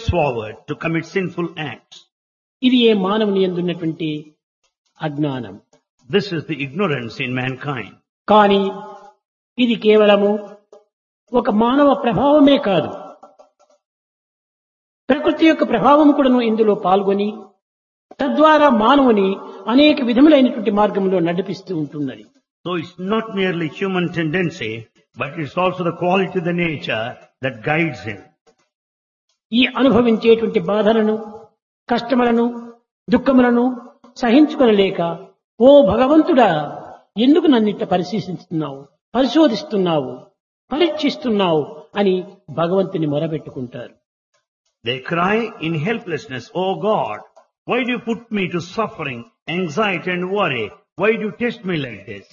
forward to commit sinful acts. ఇది ఏ మానవుని యందున్నటువంటి అజ్ఞానం. This is the ignorance in mankind. కానీ ఇది కేవలము ఒక మానవ ప్రభావమే కాదు, ప్రకృతి యొక్క ప్రభావం కూడాను ఇందులో పాల్గొని తద్వారా మానవుని అనేక విధములైనటువంటి మార్గంలో నడిపిస్తూ ఉంటున్నది. So it's not merely human tendency, but it's also the quality of the nature that guides him. ఈ అనుభవించేటువంటి బాధలను, కష్టములను, దుఃఖములను సహించుకొనలేక, ఓ భగవంతుడా, ఎందుకు నన్నిట్ట పరిశీలిస్తున్నావు, పరిశోధిస్తున్నావు, పరీక్షిస్తున్నావు అని భగవంతుని మొరబెట్టుకుంటారు. They cry in helplessness, "Oh God, why do you put me to suffering, anxiety and worry? Why do you test me like this?"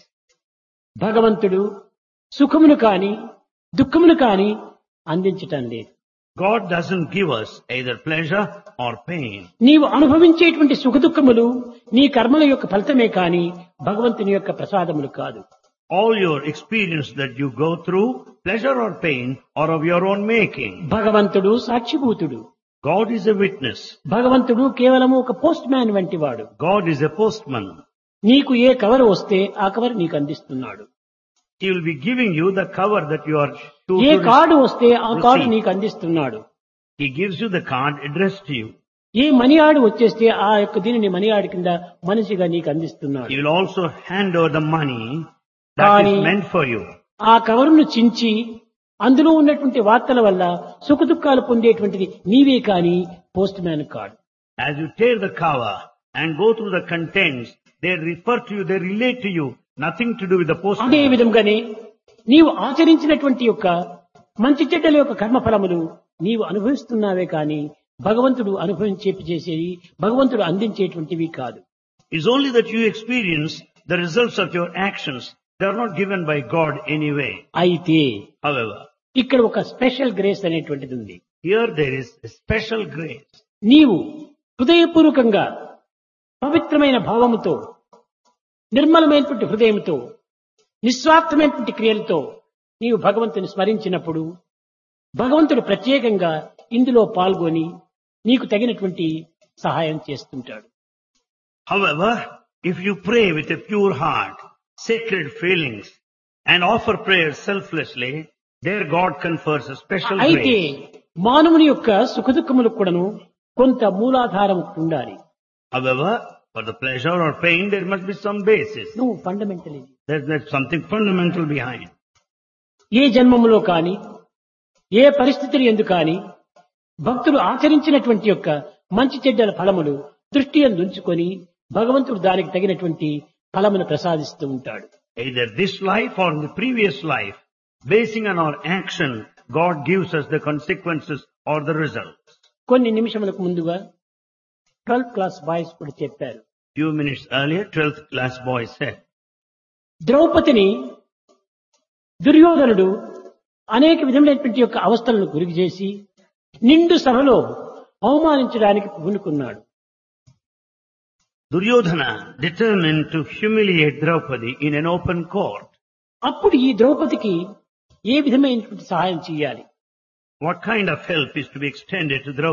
భగవంతుడు సుఖమును కాని దుఃఖమును కాని అందించటం లేదు. God doesn't give us either pleasure or pain. నీవు అనుభవించేటువంటి సుఖ దుఃఖములు నీ కర్మల యొక్క ఫలితమే కాని భగవంతుని యొక్క ప్రసాదములు కాదు. All your experience that you go through, pleasure or pain, are of your own making. భగవంతుడు సాక్షిభూతుడు. God is a witness. భగవంతుడు కేవలము ఒక పోస్ట్ మ్యాన్ వంటి వాడు. God is a postman. నీకు ఏ కవర్ వస్తే ఆ కవర్ నీకు అందిస్తున్నాడు. He will be giving you the cover that you are to A card వస్తే ఆ కార్డు receive. నీకు అందిస్తున్నాడు. He gives you the card addressed to you. A money ఆడు వచ్చేస్తే ఆ యొక్క దీనిని మనీ ఆడు కింద మనిషిగా నీకు అందిస్తున్నాడు. He will also hand over the money that Kani- is meant for you. ఆ కవరును చించి అందులో ఉన్నటువంటి వార్తల వల్ల సుఖ దుఃఖాలు పొందేటువంటిది నీవే కాని పోస్ట్ మ్యాన్ కాడు. As you tear the cover and go through the contents, they refer to you, they relate to you, nothing to do with the అదే postman. విధంగానే నీవు ఆచరించినటువంటి యొక్క మంచి చెడ్డల యొక్క కర్మఫలములు నీవు అనుభవిస్తున్నావే కాని భగవంతుడు చేసేది, భగవంతుడు అందించేటువంటివి కాదు. It's only that you experience the results of your actions. They are not given by God anyway. అయితే However, ఇక్కడ ఒక స్పెషల్ గ్రేస్ అనేటువంటిది ఉంది. here there is a special grace. నీవు హృదయపూర్వకంగా పవిత్రమైన భావముతో, నిర్మలమైనటువంటి హృదయంతో, నిస్వార్థమైనటువంటి క్రియలతో నీవు భగవంతుని స్మరించినప్పుడు భగవంతుడు ప్రత్యేకంగా ఇందులో పాల్గొని నీకు తగినటువంటి సహాయం చేస్తుంటాడు. However, if you pray with a pure heart, sacred feelings, and offer prayers selflessly, there God confers a special అయితే grace. మానవుని యొక్క సుఖదుఖములకు కూడాను కొంత మూలాధారం ఉండాలి. However, for the pleasure or pain, there must be some basis. నువ్వు fundamental ఇది. There's something fundamental behind. ఏ జన్మములో కాని ఏ పరిస్థితులు ఎందు కాని భక్తులు ఆచరించినటువంటి యొక్క మంచి చెడ్డల ఫలములు దృష్టి ఉంచుకొని భగవంతుడు దానికి తగినటువంటి ఫలమును ప్రసాదిస్తూ ఉంటాడు. Either this life or in the previous life, basing on our action, God gives us the consequences or the results. కొన్ని నిమిషములకు ముందుగా 12th క్లాస్ బాయ్స్ కూడా చెప్పారు. Few minutes earlier, 12th class boy said, ద్రౌపదిని దుర్యోధనుడు అనేక విధములైనటువంటి యొక్క అవస్థలను గురి చేసి నిండు సభలో అవమానించడానికి పూనుకున్నాడు. Duryodhana determined to humiliate Draupadi in an open court. అప్పుడు ఈ ద్రౌపదికి ఏ విధమైనటువంటి సహాయం చేయాలి? What kind of help is to be extended to Draupadi?